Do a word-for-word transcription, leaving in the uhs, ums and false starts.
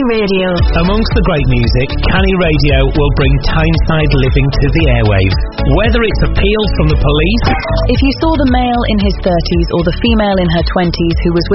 Radio. Amongst the great music, Canny Radio will bring Tyneside living to the airwaves. Whether it's appeals from the police... If you saw the male in his thirties or the female in her twenties who was with